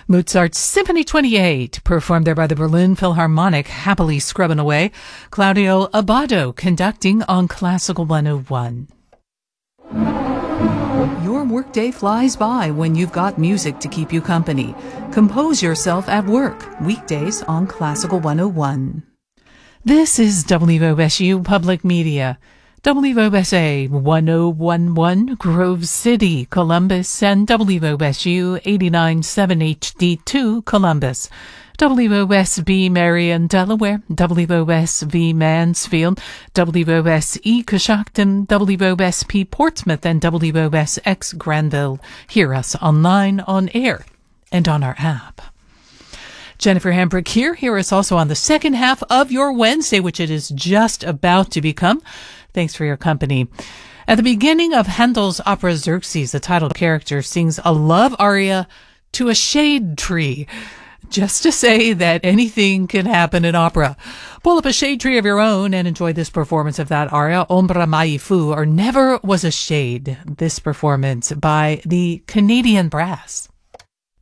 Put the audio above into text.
Mozart's Symphony 28, performed there by the Berlin Philharmonic, happily scrubbing away. Claudio Abbado conducting on Classical 101. Your workday flies by when you've got music to keep you company. Compose yourself at work, weekdays on Classical 101. This is WOSU Public Media. WOSA 1011 Grove City, Columbus, and WOSU 89.7 HD2 Columbus. WOSB Marion, Delaware, WOSV Mansfield, WOSE Coshocton, WOSP Portsmouth, and WOSX Granville. Hear us online, on air, and on our app. Jennifer Hambrick here. Hear us also on the second half of your Wednesday, which it is just about to become. Thanks for your company. At the beginning of Handel's opera Xerxes, the title character sings a love aria to a shade tree. Just to say that anything can happen in opera. Pull up a shade tree of your own and enjoy this performance of that aria, Ombra Mai Fu, or Never Was a Shade. This performance by the Canadian Brass.